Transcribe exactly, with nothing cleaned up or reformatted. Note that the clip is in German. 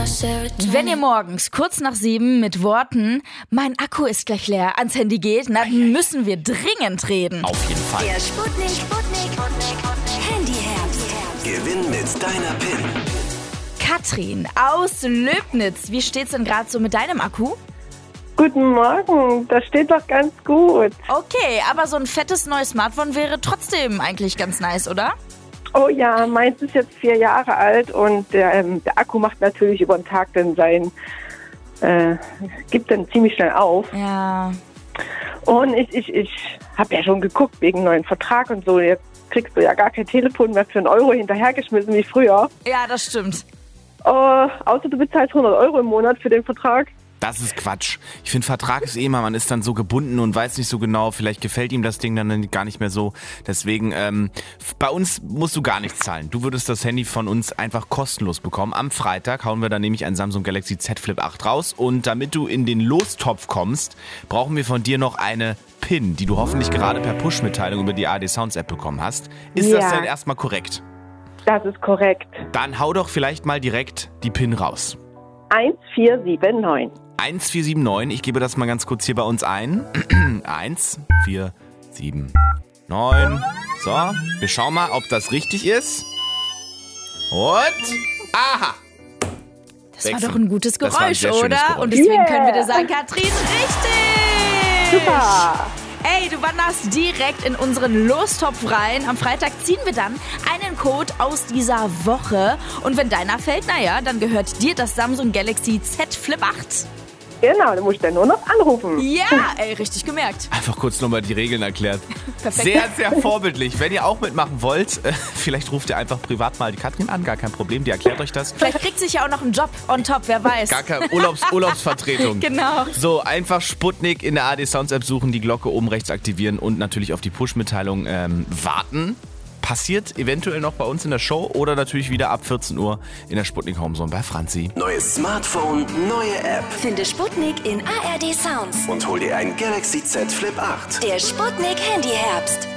Wenn ihr morgens kurz nach sieben mit Worten "Mein Akku ist gleich leer" ans Handy geht, na, dann müssen wir dringend reden. Auf jeden Fall. Der Sputnik, Sputnik, Handyherbst. Gewinn mit deiner PIN. Katrin aus Löbnitz, wie steht's denn gerade so mit deinem Akku? Guten Morgen, das steht doch ganz gut. Okay, aber so ein fettes neues Smartphone wäre trotzdem eigentlich ganz nice, oder? Oh ja, meins ist jetzt vier Jahre alt und der, ähm, der Akku macht natürlich über den Tag dann sein, äh, gibt dann ziemlich schnell auf. Ja. Und ich, ich, ich habe ja schon geguckt wegen neuen Vertrag und so. Jetzt kriegst du ja gar kein Telefon mehr für einen Euro hinterhergeschmissen wie früher. Ja, das stimmt. Äh, außer du bezahlst hundert Euro im Monat für den Vertrag. Das ist Quatsch. Ich finde, Vertrag ist eh immer, man ist dann so gebunden und weiß nicht so genau, vielleicht gefällt ihm das Ding dann gar nicht mehr so. Deswegen, ähm, bei uns musst du gar nichts zahlen. Du würdest das Handy von uns einfach kostenlos bekommen. Am Freitag hauen wir dann nämlich ein Samsung Galaxy Z Flip acht raus. Und damit du in den Lostopf kommst, brauchen wir von dir noch eine PIN, die du hoffentlich gerade per Push-Mitteilung über die A R D Sounds App bekommen hast. Ist Ja. das denn erstmal korrekt? Das ist korrekt. Dann hau doch vielleicht mal direkt die PIN raus. eins vier sieben neun. eins vier sieben neun, ich gebe das mal ganz kurz hier bei uns ein. eins vier sieben neun. So, wir schauen mal, ob das richtig ist. Und, aha. Das Sechsen. war doch ein gutes Das war ein Geräusch, sehr schönes oder? Geräusch. Und deswegen Yeah. können wir dir sagen, Katrin, richtig! Super. Ey, du wanderst direkt in unseren Lostopf rein. Am Freitag ziehen wir dann einen Code aus dieser Woche. Und wenn deiner fällt, naja, dann gehört dir das Samsung Galaxy Z Flip acht. Genau, du musst dann nur noch anrufen. Ja, ey, richtig gemerkt. Einfach kurz nochmal die Regeln erklärt. Perfekt. Sehr, sehr vorbildlich. Wenn ihr auch mitmachen wollt, äh, vielleicht ruft ihr einfach privat mal die Katrin an, gar kein Problem, die erklärt euch das. Vielleicht kriegt sich ja auch noch einen Job on top, wer weiß. Gar keine Urlaubs Urlaubsvertretung. Genau. So, einfach Sputnik in der A R D Sounds App suchen, die Glocke oben rechts aktivieren und natürlich auf die Push-Mitteilung ähm, warten. Passiert eventuell noch bei uns in der Show oder natürlich wieder ab vierzehn Uhr in der Sputnik Homezone bei Franzi. Neues Smartphone, neue App. Finde Sputnik in A R D Sounds. Und hol dir ein Galaxy Z Flip acht. Der Sputnik Handyherbst.